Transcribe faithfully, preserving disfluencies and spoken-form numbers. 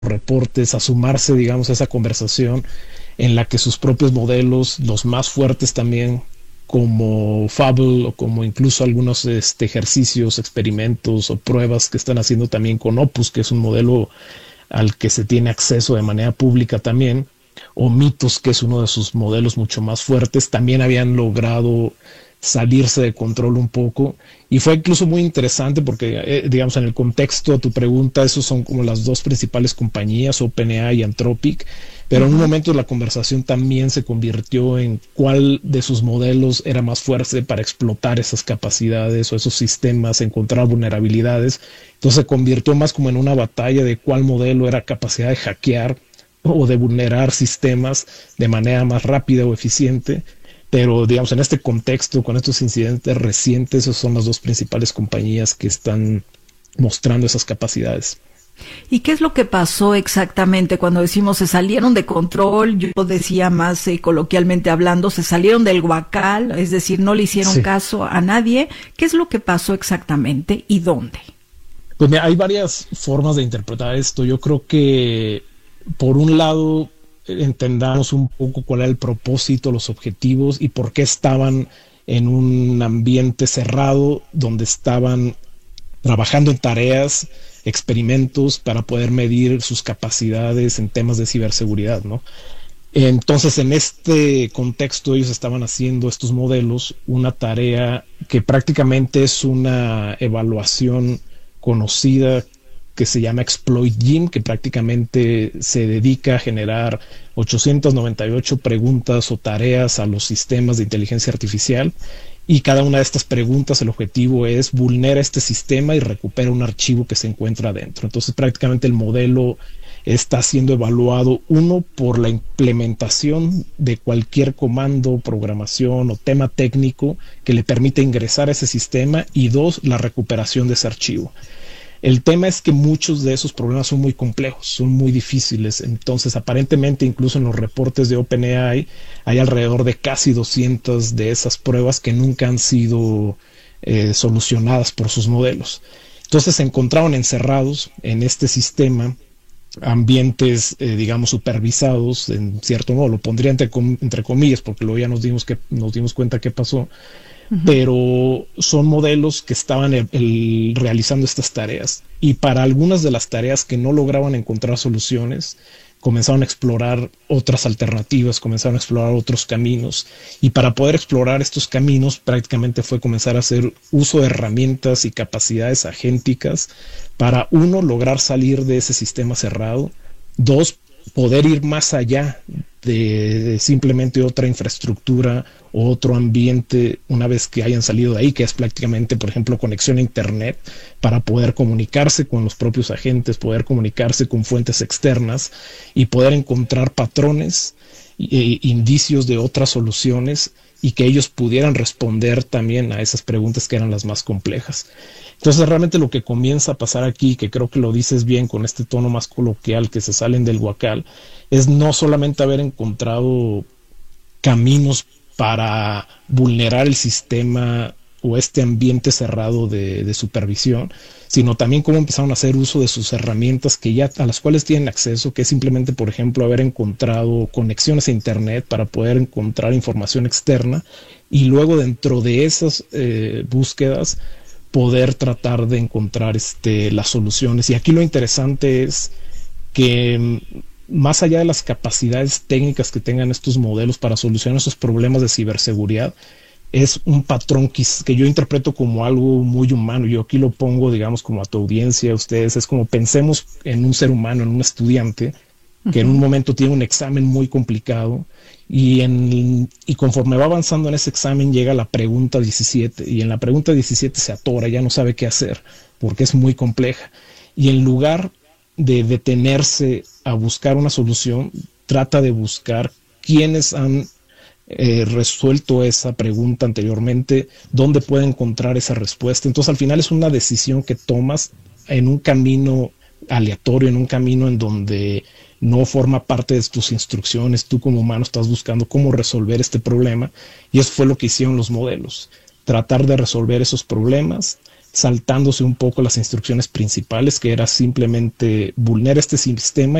reportes, a sumarse, digamos, a esa conversación en la que sus propios modelos, los más fuertes también, como Fable o como incluso algunos este, ejercicios, experimentos o pruebas que están haciendo también con Opus, que es un modelo al que se tiene acceso de manera pública también, o Mythos, que es uno de sus modelos mucho más fuertes, también habían logrado salirse de control un poco, y fue incluso muy interesante porque, eh, digamos, en el contexto de tu pregunta, esos son como las dos principales compañías, OpenAI y Anthropic, pero uh-huh. en un momento la conversación también se convirtió en cuál de sus modelos era más fuerte para explotar esas capacidades o esos sistemas, encontrar vulnerabilidades. Entonces se convirtió más como en una batalla de cuál modelo era capacidad de hackear o de vulnerar sistemas de manera más rápida o eficiente. Pero, digamos, en este contexto, con estos incidentes recientes, esas son las dos principales compañías que están mostrando esas capacidades. ¿Y qué es lo que pasó exactamente cuando decimos se salieron de control? Yo decía más eh, coloquialmente hablando, se salieron del guacal, es decir, no le hicieron sí. caso a nadie. ¿Qué es lo que pasó exactamente y dónde? Pues mira, hay varias formas de interpretar esto. Yo creo que, por un lado, entendamos un poco cuál era el propósito, los objetivos y por qué estaban en un ambiente cerrado donde estaban trabajando en tareas, experimentos para poder medir sus capacidades en temas de ciberseguridad, ¿no? Entonces, en este contexto, ellos estaban haciendo estos modelos, una tarea que prácticamente es una evaluación conocida que se llama Exploit Gym, que prácticamente se dedica a generar ochocientas noventa y ocho preguntas o tareas a los sistemas de inteligencia artificial, y cada una de estas preguntas, el objetivo es vulnera este sistema y recupera un archivo que se encuentra adentro. Entonces prácticamente el modelo está siendo evaluado, uno, por la implementación de cualquier comando, programación o tema técnico que le permite ingresar a ese sistema, y dos, la recuperación de ese archivo. El tema es que muchos de esos problemas son muy complejos, son muy difíciles. Entonces, aparentemente, incluso en los reportes de OpenAI, hay alrededor de casi doscientas de esas pruebas que nunca han sido eh, solucionadas por sus modelos. Entonces, se encontraron encerrados en este sistema, ambientes, eh, digamos, supervisados, en cierto modo, lo pondría entre, com entre comillas, porque luego ya nos dimos, que, nos dimos cuenta qué pasó. Pero son modelos que estaban el, el, realizando estas tareas, y para algunas de las tareas que no lograban encontrar soluciones, comenzaron a explorar otras alternativas, comenzaron a explorar otros caminos, y para poder explorar estos caminos prácticamente fue comenzar a hacer uso de herramientas y capacidades agénticas para, uno, lograr salir de ese sistema cerrado, dos, poder ir más allá de, de simplemente otra infraestructura o otro ambiente una vez que hayan salido de ahí, que es prácticamente, por ejemplo, conexión a internet, para poder comunicarse con los propios agentes, poder comunicarse con fuentes externas y poder encontrar patrones e indicios de otras soluciones, y que ellos pudieran responder también a esas preguntas que eran las más complejas. Entonces, realmente lo que comienza a pasar aquí, que creo que lo dices bien con este tono más coloquial, que se salen del guacal, es no solamente haber encontrado caminos para vulnerar el sistema o este ambiente cerrado de, de supervisión, sino también cómo empezaron a hacer uso de sus herramientas que ya, a las cuales tienen acceso, que es simplemente, por ejemplo, haber encontrado conexiones a internet para poder encontrar información externa, y luego dentro de esas eh, búsquedas poder tratar de encontrar este, las soluciones. Y aquí lo interesante es que, más allá de las capacidades técnicas que tengan estos modelos para solucionar esos problemas de ciberseguridad, es un patrón que, que yo interpreto como algo muy humano. Yo aquí lo pongo, digamos, como a tu audiencia, a ustedes, es como pensemos en un ser humano, en un estudiante que en un momento tiene un examen muy complicado, y, en, y conforme va avanzando en ese examen llega la pregunta diecisiete, y en la pregunta diecisiete se atora, ya no sabe qué hacer porque es muy compleja, y en lugar de detenerse a buscar una solución, trata de buscar quiénes han eh, resuelto esa pregunta anteriormente, dónde puede encontrar esa respuesta. Entonces al final es una decisión que tomas en un camino aleatorio, en un camino en donde no forma parte de tus instrucciones. Tú como humano estás buscando cómo resolver este problema, y eso fue lo que hicieron los modelos, tratar de resolver esos problemas saltándose un poco las instrucciones principales, que era simplemente vulnera este sistema